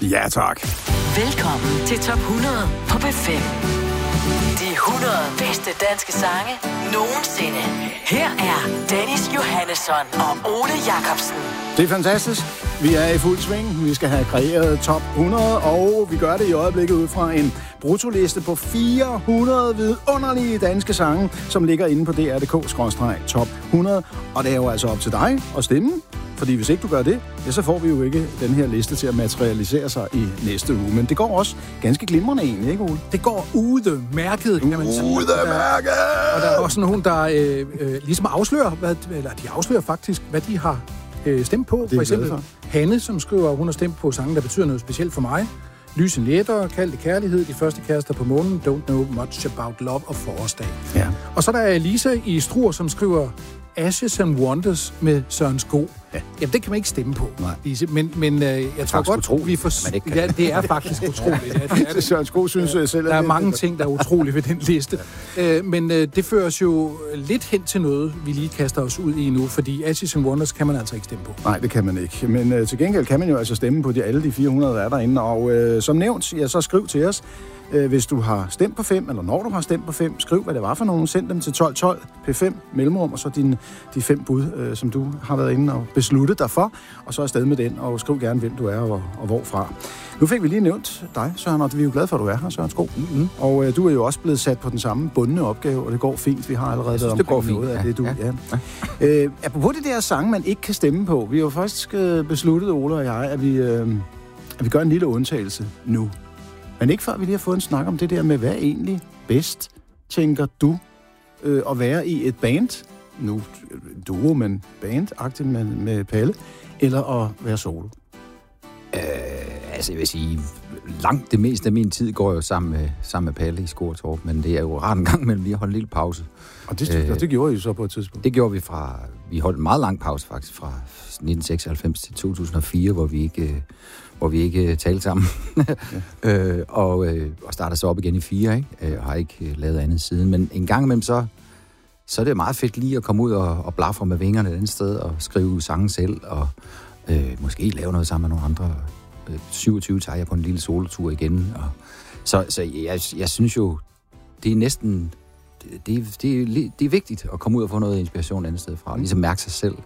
Ja, tak. Velkommen til Top 100 på P5. De 100 bedste danske sange nogensinde. Her er Dennis Johannesson og Ole Jacobsen. Det er fantastisk. Vi er i fuld sving. Vi skal have kreeret top 100, og vi gør det i øjeblikket ud fra en bruttoliste på 400 vidunderlige danske sange, som ligger inde på dr.dk/top 100. Og det er jo altså op til dig at stemme, fordi hvis ikke du gør det, ja, så får vi jo ikke den her liste til at materialisere sig i næste uge. Men det går også ganske glimrende egentlig, ikke Ole? Det går udemærket, kan man sige. Udemærket! Og der er også nogen, der ligesom afslører, de afslører faktisk, hvad de har stemt på. For eksempel Hanne, som skriver, at hun har stemt på sange, der betyder noget specielt for mig. Lyse Nætter, Kaldte Kærlighed, De første kærester på månen, Don't Know Much About Love og Forårsdag. Ja. Og så der er Lisa i Struer, som skriver Ashes and Wonders med Søren Sko. Ja. Jamen, det kan man ikke stemme på, Lise. Men jeg tror godt, vi får... Ja, det er faktisk utroligt. Ja, det er Søren Sko synes jeg selv. Der er mange ting, der er utroligt ved den liste. Men det fører os jo lidt hen til noget, vi lige kaster os ud i nu, fordi Ashes and Wonders kan man altså ikke stemme på. Nej, det kan man ikke. Men til gengæld kan man jo altså stemme på alle de 400, der er derinde. Og som nævnt, ja, så skriv til os. Hvis du har stemt på 5, eller når du har stemt på 5, skriv, hvad det var for nogen. Send dem til 1212 P5 mellemrum, og så de 5 bud, som du har været inde og besluttet dig for. Og så afsted med den, og skriv gerne, hvem du er og hvorfra. Nu fik vi lige nævnt dig, Søren, og vi er jo glade for, at du er her, Søren Sko. Mm-hmm. Og du er jo også blevet sat på den samme bundne opgave, og det går fint. Vi har allerede været omkring noget af det, du... Ja. Apropos det der sange, man ikke kan stemme på. Vi har jo faktisk besluttet, Ole og jeg, at vi gør en lille undtagelse nu. Men ikke før vi lige har fået en snak om det der med, hvad er egentlig bedst, tænker du, at være i et band, nu duo, men band-agtigt med Palle, eller at være solo? Altså, jeg vil sige, langt det meste af min tid går jo sammen med Palle i Skortorp, men det er jo rart en gang mellem lige at holde en lille pause. Og det gjorde I så på et tidspunkt? Det gjorde vi holdt en meget lang pause faktisk, fra 1996 til 2004, hvor vi ikke talte sammen. Ja. Og startede så op igen i 4, ikke? Og har ikke lavet andet siden. Men en gang imellem så er det meget fedt lige at komme ud og blafre med vingerne et andet sted, og skrive sange selv, og måske lave noget sammen med nogle andre. 27 tager jeg på en lille solotur igen. Og så jeg synes jo, det er næsten... Det er vigtigt at komme ud og få noget inspiration et andet sted fra, og ligesom mærke sig selv.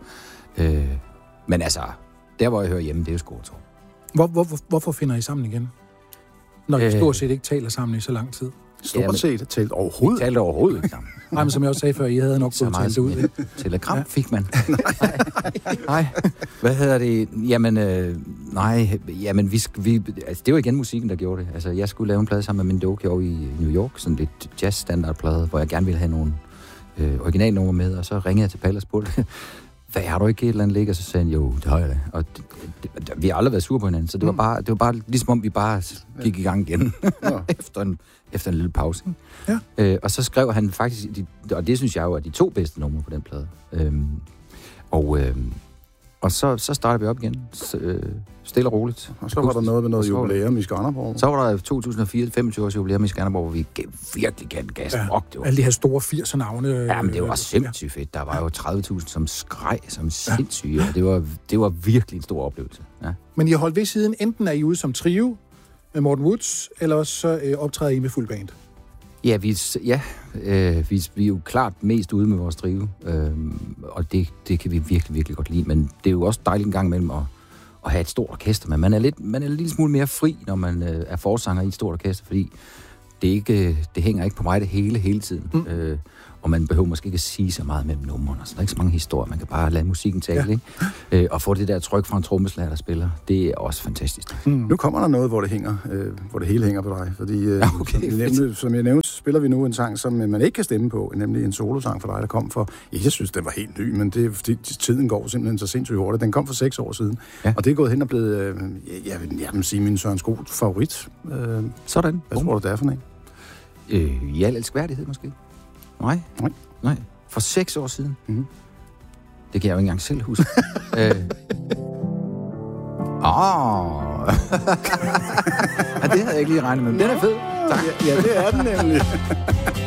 Men altså, der hvor jeg hører hjemme, det er jo Skortorp. Hvorfor finder I sammen igen? Når I stort set ikke taler sammen i så lang tid. Stort set talt overhovedet? Vi talte overhovedet ikke sammen. Nej, men som jeg også sagde før, I havde nok fået talt det ud. Telegram fik man. Nej. Hvad hedder det? Jamen, nej. Jamen, altså, det var igen musikken, der gjorde det. Altså, jeg skulle lave en plade sammen med min Doki over i New York. Sådan lidt jazz-standardplade, hvor jeg gerne ville have nogle originalnumre med. Og så ringede jeg til Palle og spurgte, hvad har du ikke et eller andet ligge? Og så sagde han, jo, det har jeg da. Og vi har aldrig været sure på hinanden, så det var bare ligesom om vi bare gik i gang igen. efter en lille pause. Ja. Og så skrev han faktisk, og det synes jeg jo er de 2 bedste numre på den plade. Og så startede vi op igen, stille og roligt. Og så var der noget med noget jubilæum i Skanderborg. Så var der 2004, 25 års jubilæum i Skanderborg, hvor vi virkelig gav den gas. Ja, alle de her store 80'er navne. Ja, men det var sindssygt fedt. Der var jo 30.000, som skreg som sindssyge, og det var virkelig en stor oplevelse. Ja. Men I har holdt ved siden, enten er I ude som trio med Morten Woods, eller også optræder I med fuld band? Ja, vi er jo klart mest ude med vores trio, og det kan vi virkelig, virkelig godt lide. Men det er jo også dejligt en gang imellem at have et stort orkester, men man er en lille smule mere fri, når man er forsanger i et stort orkester, fordi det hænger ikke på mig det hele tiden. Og man behøver måske ikke at sige så meget mellem numrene. Så der er ikke så mange historier. Man kan bare lade musikken tale, ikke? Og få det der tryk fra en trommeslager, der spiller. Det er også fantastisk. Nu kommer der noget, hvor det hele hænger på dig. Fordi, som jeg nævnte, spiller vi nu en sang, som man ikke kan stemme på, nemlig en solosang for dig, der kom for... Jeg synes, den var helt ny, men det er fordi tiden går simpelthen så sindssygt hurtigt. Den kom for 6 år siden. Ja. Og det er gået hen og blevet, jeg vil sige, min Søren Sko favorit. Sådan. Hvad tror du, det er for en? I al elskværdighed, måske? Nej. For 6 år siden. Mm-hmm. Det kan jeg jo ikke engang selv huske. Det havde jeg ikke lige regnet med. Den er fed. Tak. Ja, det er den nemlig.